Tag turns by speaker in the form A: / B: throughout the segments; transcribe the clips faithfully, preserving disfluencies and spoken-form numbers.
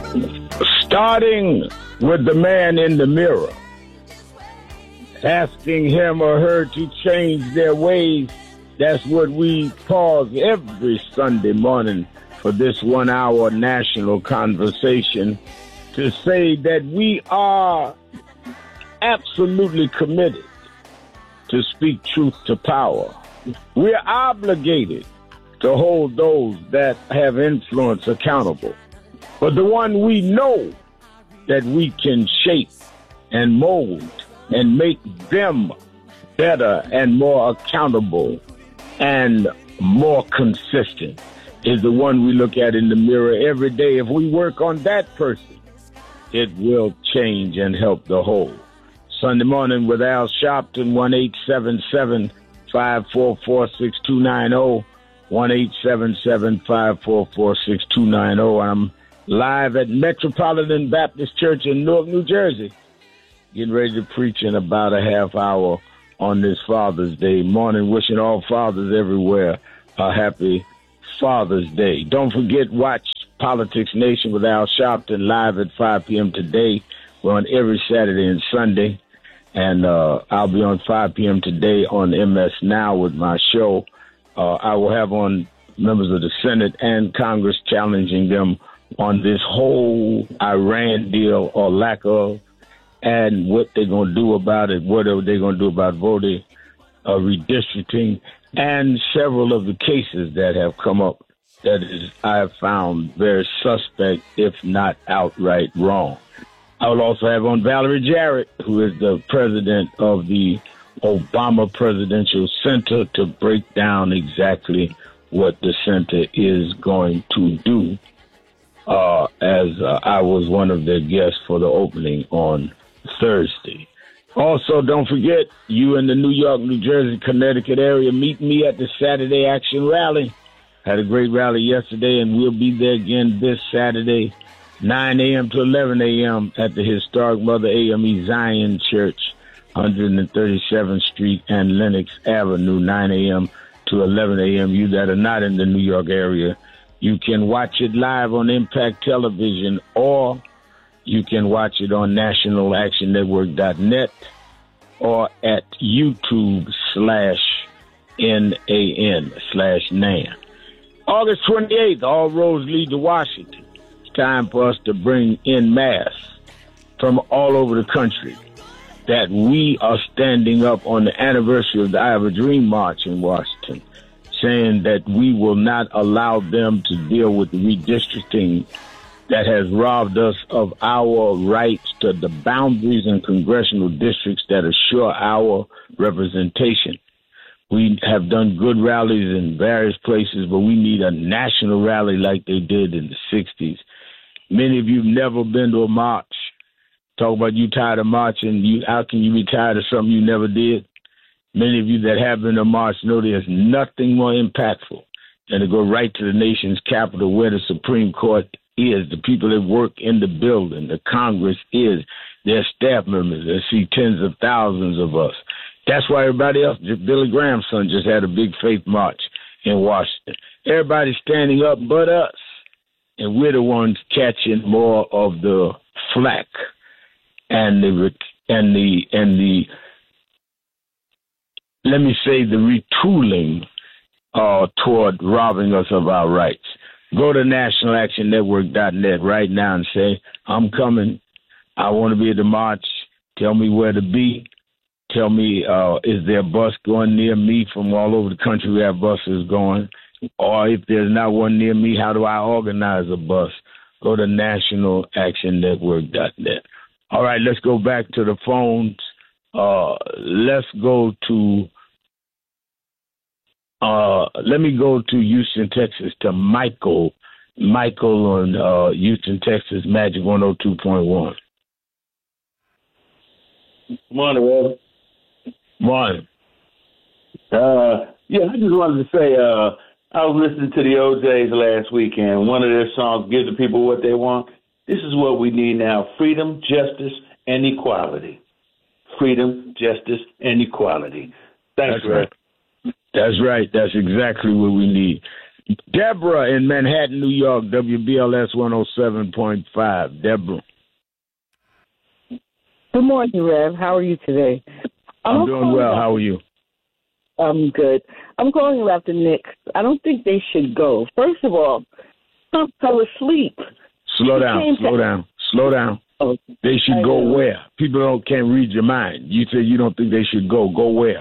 A: Starting with the man in the mirror, asking him or her to change their ways. That's what we pause every Sunday morning for this one-hour national conversation to say that we are absolutely committed to speak truth to power. We're obligated to hold those that have influence accountable. But the one we know that we can shape and mold and make them better and more accountable and more consistent is the one we look at in the mirror every day. If we work on that person, it will change and help the whole. Sunday morning with Al Sharpton, one eight seven seven, five four four, six two nine zero, one eight seven seven, five four four, six two nine zero. I'm live at Metropolitan Baptist Church in Newark, New Jersey, getting ready to preach in about a half hour on this Father's Day morning, wishing all fathers everywhere a happy Father's Day. Don't forget, watch Politics Nation with Al Sharpton live at five p.m. today. We're on every Saturday and Sunday. And uh, I'll be on five p.m. today on M S Now with my show. Uh, I will have on members of the Senate and Congress challenging them on this whole Iran deal or lack of, and what they're going to do about it, what are they going to do about voting, uh, redistricting, and several of the cases that have come up that is, I have found very suspect, if not outright wrong. I will also have on Valerie Jarrett, who is the president of the Obama Presidential Center, to break down exactly what the center is going to do, uh, as uh, I was one of their guests for the opening on Thursday. Also, don't forget, you in the New York, New Jersey, Connecticut area, meet me at the Saturday Action Rally. Had a great rally yesterday, and we'll be there again this Saturday, nine a.m. to eleven a.m. at the historic Mother A M E Zion Church, one thirty-seventh Street and Lenox Avenue, nine a.m. to eleven a.m. You that are not in the New York area, you can watch it live on Impact Television, or you can watch it on national action network dot net or at YouTube slash N A N slash NAN. August twenty-eighth, all roads lead to Washington. Time for us to bring in mass from all over the country that we are standing up on the anniversary of the I Have a Dream March in Washington, saying that we will not allow them to deal with the redistricting that has robbed us of our rights to the boundaries and congressional districts that assure our representation. We have done good rallies in various places, but we need a national rally like they did in the sixties. Many of you have never been to a march. Talk about you tired of marching. You, how can you be tired of something you never did? Many of you that have been to a march know there's nothing more impactful than to go right to the nation's capital where the Supreme Court is, the people that work in the building, the Congress is, their staff members. They see tens of thousands of us. That's why everybody else, Billy Graham's son just had a big faith march in Washington. Everybody's standing up but us. And we're the ones catching more of the flack and the and the and the let me say the retooling uh, toward robbing us of our rights. Go to national action network dot net right now and say, I'm coming. I want to be at the march. Tell me where to be. Tell me, uh, is there a bus going near me? From all over the country we have buses going. Or if there's not one near me, how do I organize a bus? Go to national action network dot net. All right, let's go back to the phones. Uh, let's go to, uh, let me go to Houston, Texas, to Michael. Michael on uh, Houston, Texas, Magic one oh two point one.
B: Morning, Reverend.
A: Morning.
B: Uh, yeah, I just wanted to say, uh, I was listening to the O Js last weekend. One of their songs, Give the People What They Want. This is what we need now: freedom, justice, and equality. Freedom, justice, and equality. Thanks,
A: That's right. That's right. That's exactly what we need. Deborah in Manhattan, New York, W B L S one oh seven point five. Deborah.
C: Good morning, Rev. How are you today?
A: I'm, I'm doing well. How are you?
C: I'm good. I'm calling about the Knicks. I don't think they should go. First of all, Trump fell asleep.
A: Slow down, slow to- down, slow down. Oh, they should I go know. Where? People don't can't read your mind. You say you don't think they should go. Go where?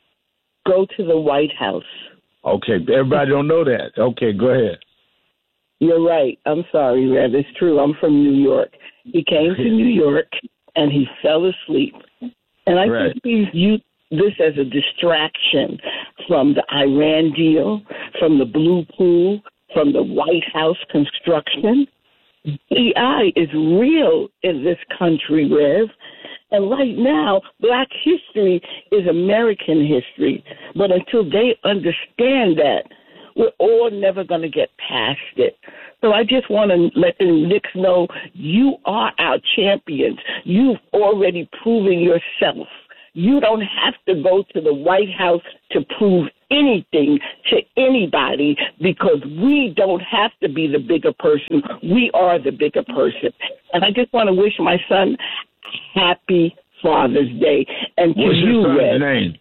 C: Go to the White House.
A: Okay, everybody don't know that. Okay, go ahead.
C: You're right. I'm sorry, Rev. It's true. I'm from New York. He came to New York, and he fell asleep. And I right. think he's used this as a distraction from the Iran deal, from the Blue Pool, from the White House construction. D E I is real in this country, Rev. And right now, black history is American history. But until they understand that, we're all never going to get past it. So I just want to let the Knicks know you are our champions. You've already proven yourself. You don't have to go to the White House to prove anything to anybody because we don't have to be the bigger person. We are the bigger person. And I just want to wish my son happy Father's Day. And to
A: What's
C: you,
A: your son's
C: Red,
A: name?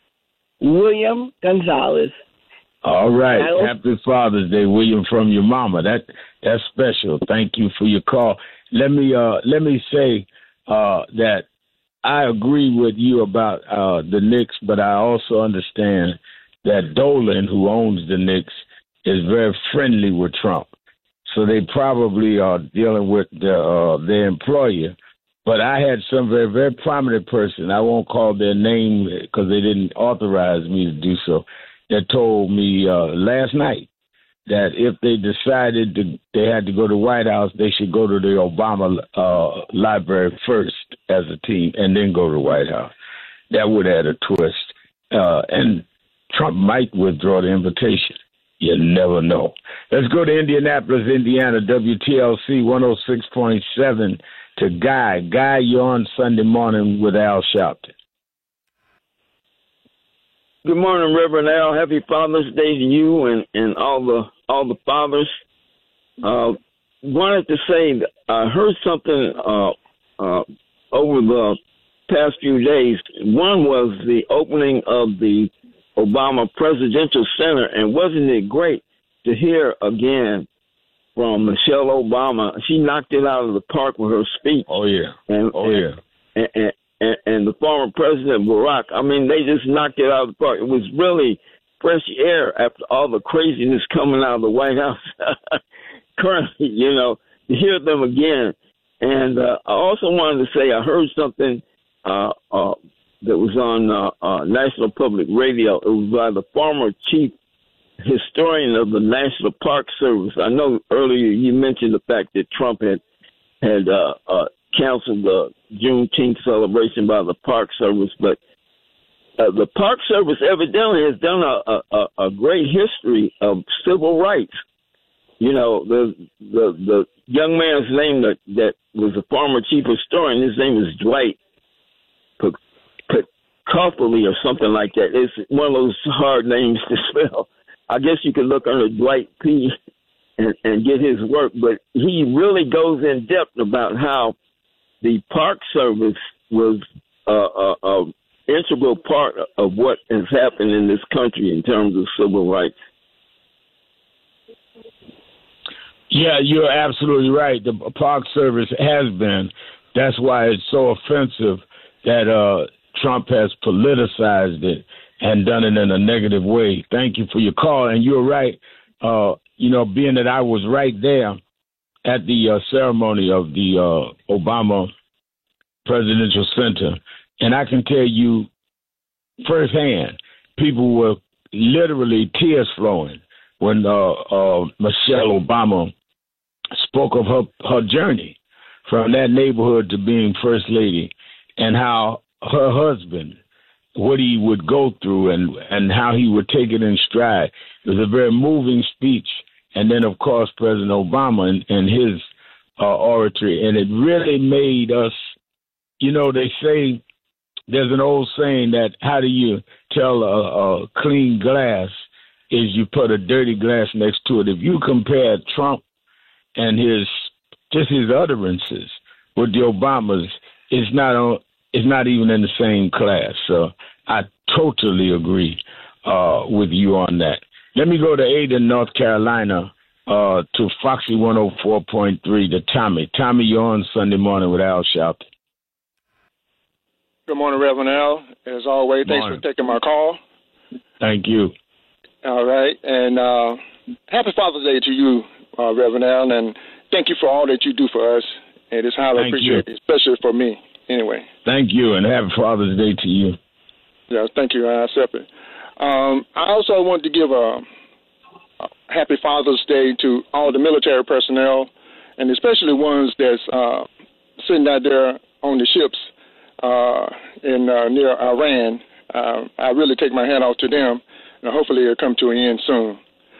C: William Gonzalez.
A: All right. Happy Father's Day, William, from your mama. That that's special. Thank you for your call. Let me uh let me say uh that I agree with you about uh the Knicks, but I also understand that Dolan, who owns the Knicks, is very friendly with Trump. So they probably are dealing with the, uh, their employer. But I had some very, very prominent person, I won't call their name because they didn't authorize me to do so, that told me uh, last night that if they decided to, they had to go to the White House, they should go to the Obama uh, library first as a team and then go to the White House. That would add a twist. Uh, and Trump might withdraw the invitation. You never know. Let's go to Indianapolis, Indiana, W T L C one oh six point seven to Guy. Guy, you're on Sunday morning with Al Sharpton.
D: Good morning, Reverend Al. Happy Father's Day to you and, and all the all the fathers. Uh, wanted to say I heard something uh, uh, over the past few days. One was the opening of the Obama Presidential Center, and wasn't it great to hear again from Michelle Obama? She knocked it out of the park with her speech.
A: Oh yeah,
D: and,
A: oh yeah,
D: and, and, and, and the former President Barack. I mean, they just knocked it out of the park. It was really fresh air after all the craziness coming out of the White House currently. You know, to hear them again. And uh, I also wanted to say I heard something. Uh, uh, that was on uh, uh, National Public Radio. It was by the former chief historian of the National Park Service. I know earlier you mentioned the fact that Trump had had uh, uh, canceled the Juneteenth celebration by the Park Service, but uh, the Park Service evidently has done a, a, a great history of civil rights. You know, the the, the young man's name that, that was a former chief historian, his name is Dwight Coffley or something like that. It's one of those hard names to spell. I guess you could look under Dwight P. and, and get his work, but he really goes in depth about how the Park Service was a uh, uh, uh, integral part of what has happened in this country in terms of civil rights.
A: Yeah, you're absolutely right. The Park Service has been. That's why it's so offensive that uh, Trump has politicized it and done it in a negative way. Thank you for your call. And you're right. Uh, you know, being that I was right there at the uh, ceremony of the uh, Obama Presidential Center, and I can tell you firsthand, people were literally tears flowing when uh, uh, Michelle Obama spoke of her, her journey from that neighborhood to being First Lady and how her husband, what he would go through and, and how he would take it in stride. It was a very moving speech. And then, of course, President Obama and, and his uh, oratory. And it really made us, you know, they say, there's an old saying that how do you tell a, a clean glass is you put a dirty glass next to it. If you compare Trump and his just his utterances with the Obamas, it's not on, it's not even in the same class. So I totally agree uh, with you on that. Let me go to Ada, North Carolina, uh, to Foxy one oh four point three, to Tommy. Tommy, you're on Sunday morning with Al Sharpton.
E: Good morning, Reverend Al. As always, thanks morning. for taking my call.
A: Thank you.
E: All right. And uh, happy Father's Day to you, uh, Reverend Al, and thank you for all that you do for us. And it's highly
A: thank
E: appreciated,
A: you.
E: especially for me. Anyway.
A: Thank you, and happy Father's Day to you.
E: Yeah, thank you. I accept it. Um, I also want to give a, a happy Father's Day to all the military personnel, and especially ones that's uh, sitting out there on the ships uh, in uh, near Iran. Uh, I really take my hat off to them, and hopefully it'll come to an end soon.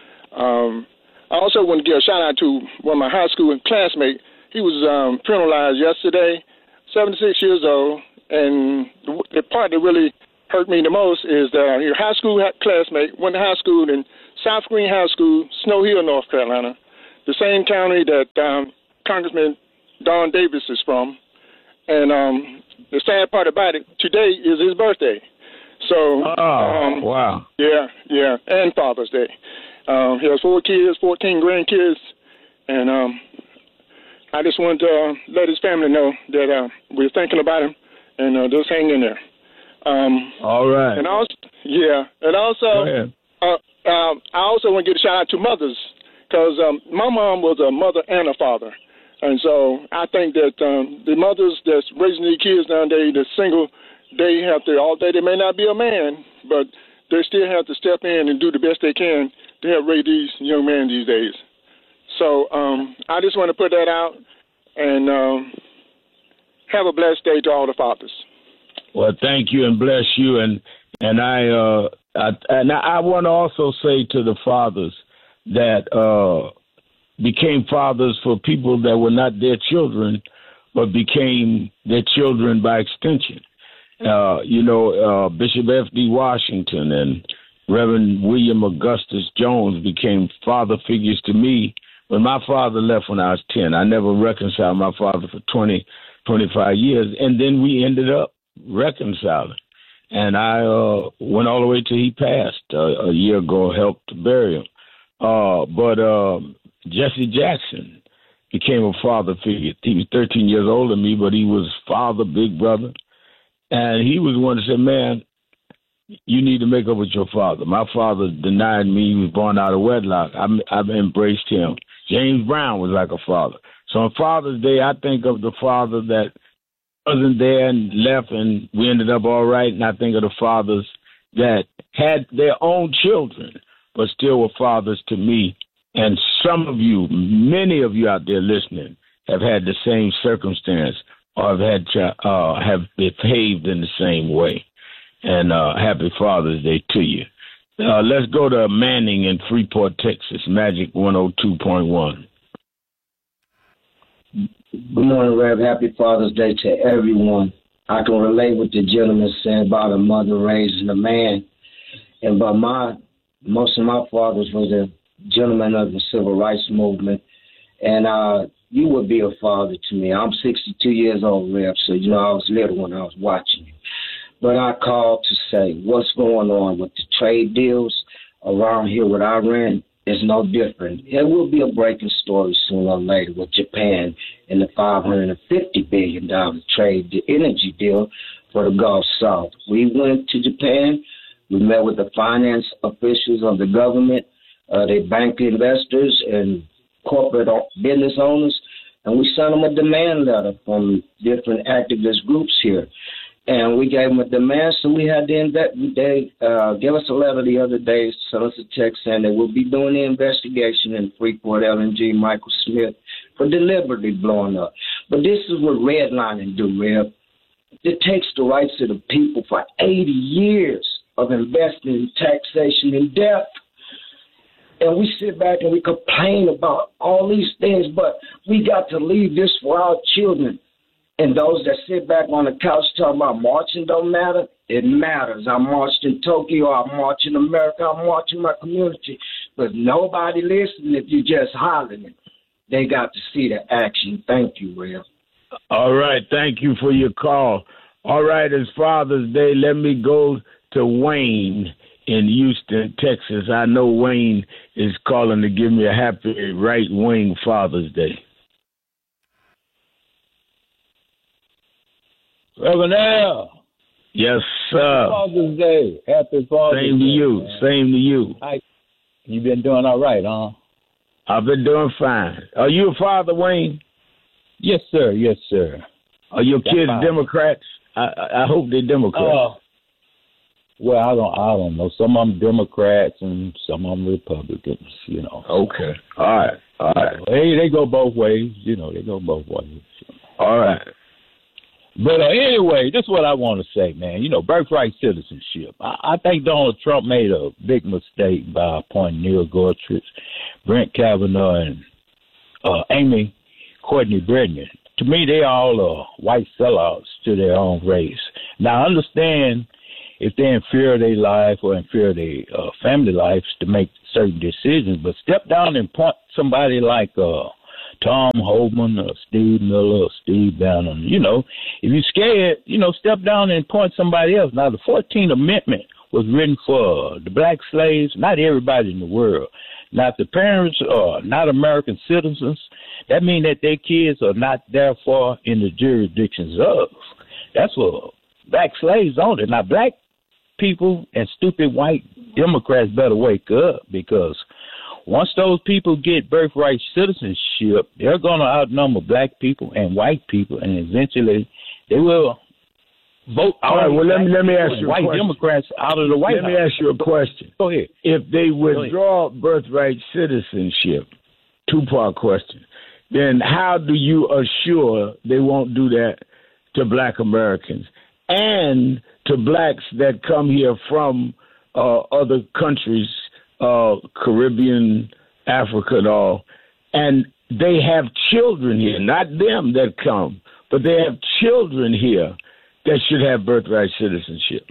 E: Um, I also want to give a shout-out to one of my high school classmates. He was um, penalized yesterday, seventy-six years old, and the, the part that really hurt me the most is that your high school classmate went to high school in South Green High School, Snow Hill, North Carolina, the same county that um, Congressman Don Davis is from. And um, the sad part about it, today is his birthday. So,
A: oh,
E: um,
A: wow.
E: Yeah, yeah, and Father's Day. Um, he has four kids, fourteen grandkids, and um, I just wanted to uh, let his family know that uh, we're thinking about him, and uh, just hang in there. Um,
A: All right.
E: And also, yeah, and also, uh, um, I also want to give a shout out to mothers, because um, my mom was a mother and a father, and so I think that um, the mothers that's raising these kids nowadays, that's single, they have to, all day they may not be a man, but they still have to step in and do the best they can to help raise these young men these days. So um, I just want to put that out, and um, have a blessed day to all the fathers.
A: Well, thank you and bless you, and and I uh, I, and I want to also say to the fathers that uh, became fathers for people that were not their children, but became their children by extension. Uh, you know, uh, Bishop F D Washington and Reverend William Augustus Jones became father figures to me when my father left when I was ten. I never reconciled my father for twenty, twenty-five years, and then we ended up reconciling. And I uh, went all the way till he passed uh, a year ago, helped to bury him. Uh, but uh, Jesse Jackson became a father figure. He was thirteen years older than me, but he was father, big brother. And he was one that said, man, you need to make up with your father. My father denied me. He was born out of wedlock. I, I've embraced him. James Brown was like a father. So on Father's Day, I think of the father that wasn't there and left, and we ended up all right. And I think of the fathers that had their own children, but still were fathers to me. And some of you, many of you out there listening, have had the same circumstance or have had to, uh, have behaved in the same way. And uh, happy Father's Day to you. Uh, let's go to Manning in Freeport, Texas. Magic one oh two point one.
F: Good morning, Rev. Happy Father's Day to everyone. I can relate what the gentleman said about a mother raising a man. And by my, most of my fathers were the gentlemen of the civil rights movement. And uh, you would be a father to me. I'm sixty-two years old, Rev, so you know I was little when I was watching you. But I called to say what's going on with the trade deals around here with Iran is no different. It will be a breaking story sooner or later with Japan and the five hundred fifty billion dollars trade the energy deal for the Gulf South. We went to Japan. We met with the finance officials of the government, uh, the bank investors, and corporate business owners, and we sent them a demand letter from different activist groups here. And we gave them a demand, so we had to invest. They uh, gave us a letter the other day, sent us a text saying that we'll be doing the investigation in Freeport L N G, Michael Smith, for deliberately blowing up. But this is what redlining do, Rev. It takes the rights of the people for eighty years of investing in taxation and death. And we sit back and we complain about all these things, but we got to leave this for our children. And those that sit back on the couch talking about marching don't matter, It matters. I marched in Tokyo. I marched in America. I marched in my community. But nobody listening if you just hollering it. They got to see the action. Thank you, Rev.
A: All right. Thank you for your call. All right. It's Father's Day. Let me go to Wayne in Houston, Texas. I know Wayne is calling to give me a happy right-wing Father's Day.
G: Reverend Al.
A: Yes, sir.
G: Father's Day. Happy Father's Day.
A: Same to you. Man. Same to you.
G: Hi. You been doing all right, huh?
A: I've been doing fine. Are you a father, Wayne?
G: Yes, sir. Yes, sir.
A: Are your That's kids fine. Democrats? I, I hope they're Democrats. Uh,
G: well, I don't. I don't know. Some of them Democrats and some of them Republicans. You know.
A: Okay. All right. All right.
G: Hey, they go both ways. You know, they go both ways.
A: All right.
G: But uh, anyway, this is what I want to say, man. You know, birthright citizenship. I, I think Donald Trump made a big mistake by appointing Neil Gorsuch, Brett Kavanaugh, and uh, Amy Courtney Brennan. To me, they all are white sellouts to their own race. Now, I understand if they're in fear of their life or in fear of their uh, family lives to make certain decisions, but step down and point somebody like uh, Tom Homan or Steve Miller or Steve Bannon. You know, if you're scared, you know, step down and point somebody else. Now, the fourteenth Amendment was written for the black slaves, not everybody in the world. Now, if the parents are not American citizens, that means that their kids are not therefore in the jurisdictions of. That's for black slaves only. Now, black people and stupid white Democrats better wake up, because once those people get birthright citizenship, they're going to outnumber black people and white people, and eventually they will vote.
A: All right, well, let me, let me ask you a
G: white
A: question.
G: Democrats out of the White
A: Let
G: House.
A: me ask you a question.
G: Go ahead.
A: If they withdraw birthright citizenship, two-part question, then how do you assure they won't do that to black Americans and to blacks that come here from uh, other countries, uh, Caribbean, Africa and all, and they have children here, not them that come, but they have children here that should have birthright citizenship?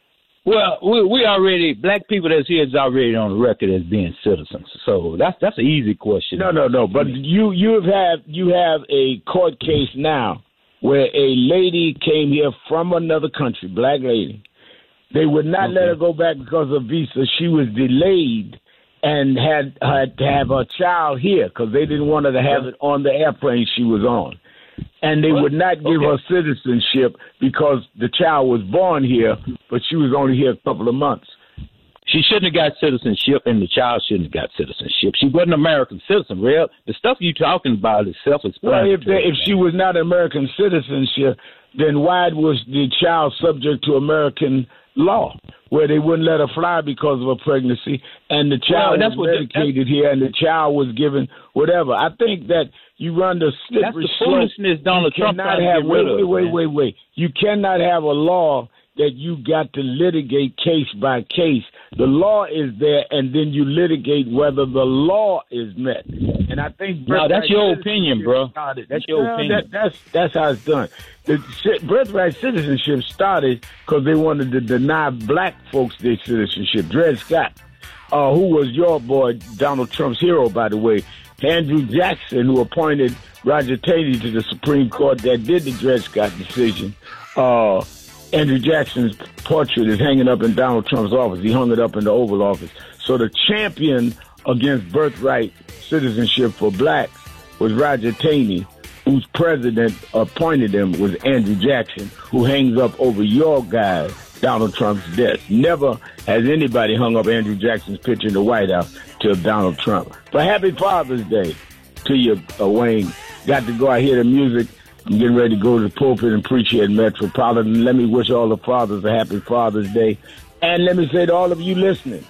G: Well, we, we already, black people that's here is already on the record as being citizens. So that's that's an easy question.
A: No, no, no. But you you have you have a court case now where a lady came here from another country, black lady. They would not okay. let her go back because of visa. She was delayed and had had to have her child here because they didn't want her to have it on the airplane she was on. And they would not give okay. her citizenship because the child was born here, but she was only here a couple of months.
G: She shouldn't have got citizenship, and the child shouldn't have got citizenship. She wasn't an American citizen, Real. The stuff you're talking about is self-explanatory.
A: Well, if, they, if she was not American citizenship, then why was the child subject to American law, where they wouldn't let her fly because of her pregnancy, and the child well, was medicated here, and the child was given whatever? I think that you run the slippery slope.
G: That's the foolishness Donald Trump
A: cannot have. Wait, wait, wait, wait, wait. You cannot have a law that you got to litigate case by case. The law is there, and then you litigate whether the law is met. And I think
G: no, that's your opinion, bro.
A: Started.
G: That's your
A: well,
G: opinion.
A: That, that's that's how it's done. The birthright citizenship started because they wanted to deny black folks their citizenship. Dred Scott, uh, who was your boy, Donald Trump's hero, by the way, Andrew Jackson, who appointed Roger Taney to the Supreme Court that did the Dred Scott decision. Uh, Andrew Jackson's portrait is hanging up in Donald Trump's office. He hung it up in the Oval Office. So the champion against birthright citizenship for blacks was Roger Taney, whose president appointed him was Andrew Jackson, who hangs up over your guy, Donald Trump's desk. Never has anybody hung up Andrew Jackson's picture in the White House till Donald Trump. But happy Father's Day to you, uh, Wayne. Got to go out hear the music. I'm getting ready to go to the pulpit and preach here at Metropolitan. Let me wish all the fathers a happy Father's Day. And let me say to all of you listening,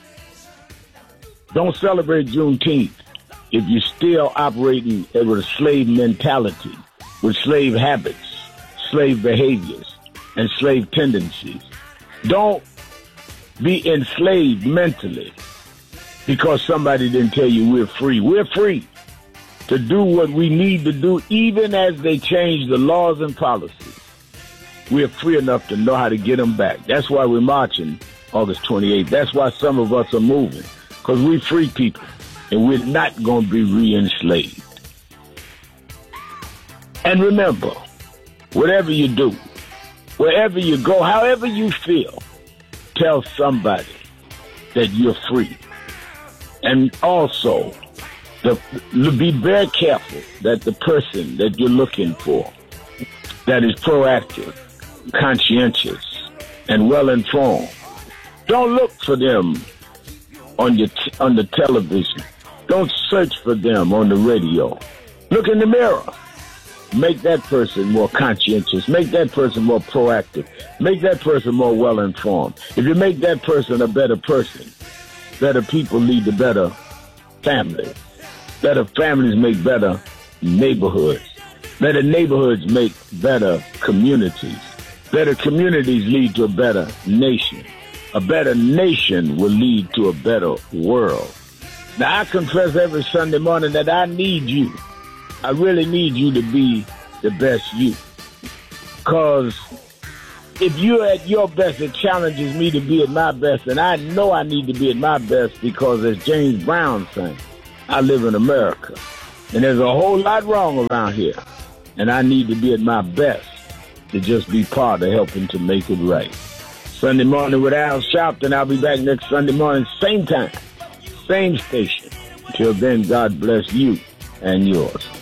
A: don't celebrate Juneteenth if you're still operating with a slave mentality, with slave habits, slave behaviors, and slave tendencies. Don't be enslaved mentally because somebody didn't tell you we're free. We're free to do what we need to do, even as they change the laws and policies. we're free enough to know how to get them back. That's why we're marching August twenty-eighth. That's why some of us are moving, because we free people, and we're not going to be re-enslaved. And remember, whatever you do, wherever you go, however you feel, tell somebody that you're free. And also, the, be very careful that the person that you're looking for, that is proactive, conscientious, and well-informed, don't look for them on your t- on the television. Don't search for them on the radio. Look in the mirror. Make that person more conscientious. Make that person more proactive. Make that person more well-informed. If you make that person a better person, better people lead to better families. Better families make better neighborhoods. Better neighborhoods make better communities. Better communities lead to a better nation. A better nation will lead to a better world. Now, I confess every Sunday morning that I need you. I really need you to be the best you. Because if you're at your best, it challenges me to be at my best. And I know I need to be at my best because, as James Brown sang, I live in America. And there's a whole lot wrong around here. And I need to be at my best to just be part of helping to make it right. Sunday morning with Al Sharpton. I'll be back next Sunday morning, same time, same station. Till then, God bless you and yours.